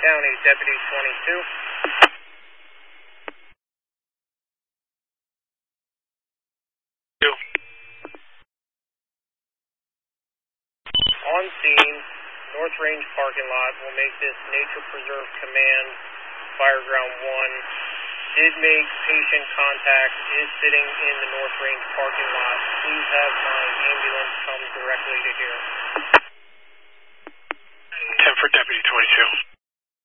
County, Deputy 22. On scene, North Range parking lot. Will make this Nature Preserve Command, Fireground 1. Did make patient contact, is sitting in the North Range parking lot. Please have my ambulance come directly to here. 10 for Deputy 22.